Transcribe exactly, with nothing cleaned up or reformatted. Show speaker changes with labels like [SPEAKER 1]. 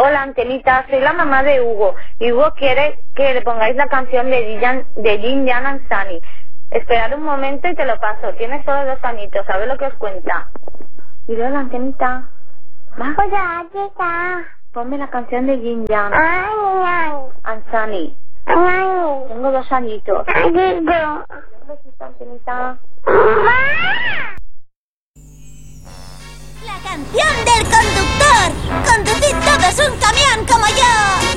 [SPEAKER 1] Hola, Antenita, soy la mamá de Hugo. Y Hugo quiere que le pongáis la canción de Jin, de Jin Jan and Sunny. Esperad un momento y te lo paso. Tienes solo dos añitos, a ver lo que os cuenta. Y hola, Antenita. ¿Va?
[SPEAKER 2] Hola, chica.
[SPEAKER 1] Ponme la canción de Jin Jan
[SPEAKER 2] Ay, ay.
[SPEAKER 1] and Sunny.
[SPEAKER 2] Ay.
[SPEAKER 1] Tengo dos añitos.
[SPEAKER 2] Ay, yo.
[SPEAKER 1] Un besito, Antenita.
[SPEAKER 2] Mamá.
[SPEAKER 3] La canción del conductor. Conducid todos un camión como yo.